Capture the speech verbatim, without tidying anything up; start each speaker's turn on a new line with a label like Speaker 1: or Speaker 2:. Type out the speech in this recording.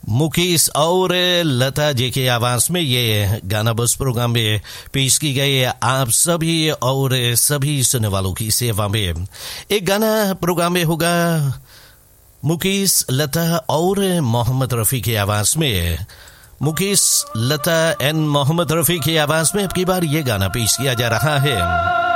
Speaker 1: मुकेश और लता जी की आवाज में ये गाना बस प्रोग्राम में पेश की गई आप सभी और सभी सुनने वालों की सेवा में। एक गाना प्रोग्राम में होगा मुकेश, लता और मोहम्मद रफी की आवाज में। मुकेश, लता एंड मोहम्मद रफी की आवाज में अब की बार ये गाना पेश किया जा रहा है।